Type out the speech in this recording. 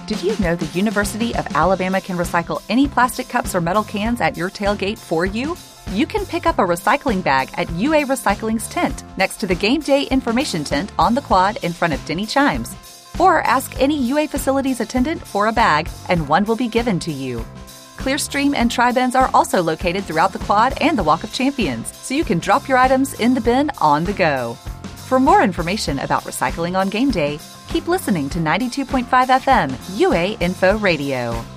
Did you know the University of Alabama can recycle any plastic cups or metal cans at your tailgate for you? You can pick up a recycling bag at UA Recycling's tent next to the game day information tent on the quad in front of Denny Chimes. Or ask any UA facilities attendant for a bag and one will be given to you. Clearstream and Tri-Bins are also located throughout the quad and the Walk of Champions, so you can drop your items in the bin on the go. For more information about recycling on game day, keep listening to 92.5 FM UA Info Radio.